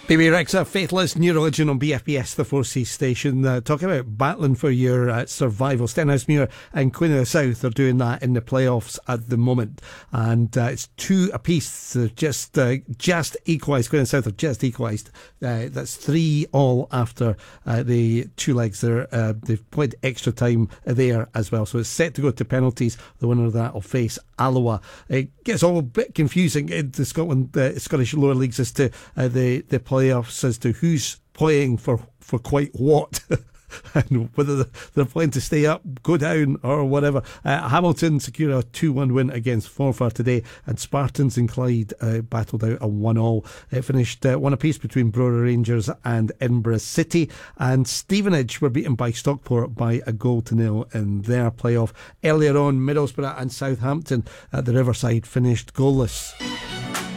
Baby Rexa, Faithless, New Religion on BFBS, the 4C station. Talking about battling for your survival. Stenhousemuir and Queen of the South are doing that in the playoffs at the moment. And it's 2 apiece. They're just equalised. Queen of the South have just equalised. That's 3-3 after the 2 legs there. They've played extra time there as well. So it's set to go to penalties. The winner of that will face Alloa. It gets all a bit confusing in the Scottish lower leagues as to the playoffs, as to who's playing for quite what. And whether they're playing to stay up, go down, or whatever. Hamilton secured a 2-1 win against Forfar today, and Spartans and Clyde battled out a 1-1. It finished 1 apiece between Brora Rangers and Edinburgh City, and Stevenage were beaten by Stockport by 1-0 in their playoff. Earlier on, Middlesbrough and Southampton at the Riverside finished goalless.